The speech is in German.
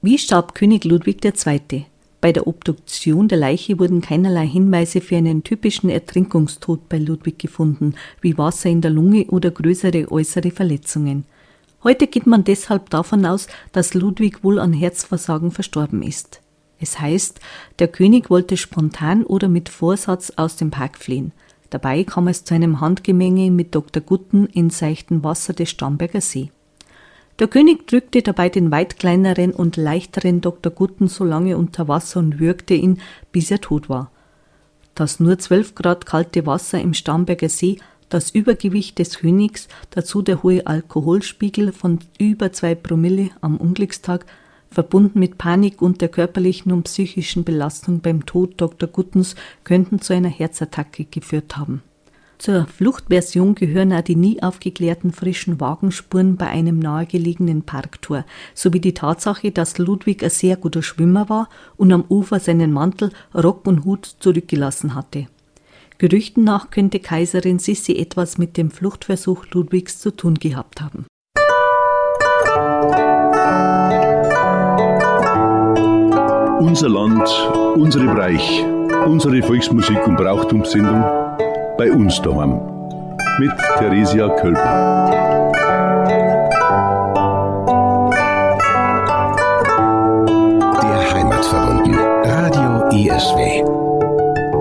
Wie starb König Ludwig II.? Bei der Obduktion der Leiche wurden keinerlei Hinweise für einen typischen Ertrinkungstod bei Ludwig gefunden, wie Wasser in der Lunge oder größere äußere Verletzungen. Heute geht man deshalb davon aus, dass Ludwig wohl an Herzversagen verstorben ist. Es heißt, der König wollte spontan oder mit Vorsatz aus dem Park fliehen. Dabei kam es zu einem Handgemenge mit Dr. Gutten in seichtem Wasser des Starnberger See. Der König drückte dabei den weit kleineren und leichteren Dr. Gutten so lange unter Wasser und würgte ihn, bis er tot war. Das nur 12 Grad kalte Wasser im Starnberger See, das Übergewicht des Königs, dazu der hohe Alkoholspiegel von über 2 Promille am Unglückstag, verbunden mit Panik und der körperlichen und psychischen Belastung beim Tod Dr. Guttens, könnten zu einer Herzattacke geführt haben. Zur Fluchtversion gehören auch die nie aufgeklärten frischen Wagenspuren bei einem nahegelegenen Parktor, sowie die Tatsache, dass Ludwig ein sehr guter Schwimmer war und am Ufer seinen Mantel, Rock und Hut zurückgelassen hatte. Gerüchten nach könnte Kaiserin Sissi etwas mit dem Fluchtversuch Ludwigs zu tun gehabt haben. Unser Land, unsere Bereich, unsere Volksmusik und Brauchtumssendung bei uns daheim mit Theresia Kölber. Der Heimatverbunden. Radio ESW.